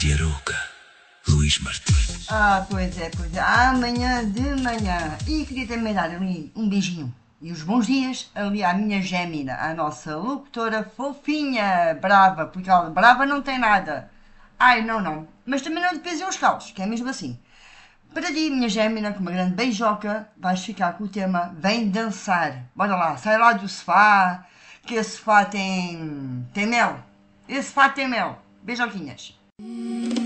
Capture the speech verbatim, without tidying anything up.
Tiaruca, Luís Martins. Ah, pois é, pois é. Amanhã de manhã. E queria também dar ali um beijinho e os bons dias ali à minha Gémina, à nossa locutora fofinha, brava, porque ela brava não tem nada. Ai, não, não. Mas também não lhe pesem os calos, que é mesmo assim. Para ti, minha Gémina, com uma grande beijoca, vais ficar com o tema Vem Dançar. Bora lá, sai lá do sofá, que esse sofá tem, tem mel. Esse sofá tem mel. Beijoquinhas.